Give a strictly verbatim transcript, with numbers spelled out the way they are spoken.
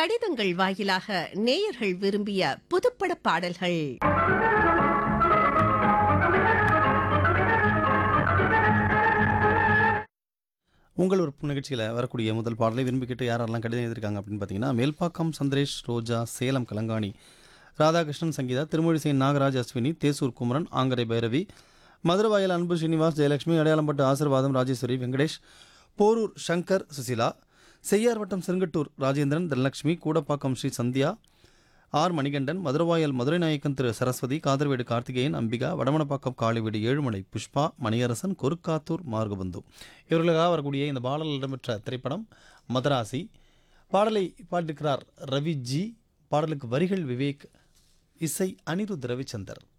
கடிதங்கள் வாயிலாக நேயர்கள் விரும்பிய புதுப்பட பாடல்கள். உங்கள் ஒரு நிகழ்ச்சியில் வரக்கூடிய முதல் பாடலை விரும்பிக்கிட்டு யாரெல்லாம் கடிதம் எழுதியிருக்காங்க அப்படின்னு பார்த்தீங்கன்னா, மேல்பாக்கம் சந்திரேஷ், ரோஜா, சேலம் கலங்காணி, ராதாகிருஷ்ணன் சங்கீதா, திருமொழிசை நாகராஜ், அஸ்வினி, தேசூர் குமரன், ஆங்கரை பைரவி, மதுரவாயல் அன்பு ஸ்ரீனிவாஸ், ஜெயலட்சுமி, அடையாளம்பட்டு ஆசீர்வாதம், ராஜேஸ்வரி, வெங்கடேஷ், போரூர் சங்கர், சுசிலா, செய்யார் வட்டம் செருங்கட்டூர் ராஜேந்திரன், தனலட்சுமி, கூடப்பாக்கம் ஸ்ரீ சந்தியா, ஆர் மணிகண்டன், மதுரவாயல் மதுரை நாயக்கன் திரு சரஸ்வதி, காதர்வேடு கார்த்திகேயன், அம்பிகா, வடமணப்பாக்கம் காளிவீடு ஏழுமலை புஷ்பா, மணியரசன், கொருக்காத்தூர் மார்கபந்து இவர்களுக்காக வரக்கூடிய இந்த பாடலில் இடம்பெற்ற திரைப்படம் மதராசி. பாடலை பாடியிருக்கிறார் ரவி ஜி. பாடலுக்கு வரிகள் விவேக், இசை அனிருத் ரவிச்சந்தர்.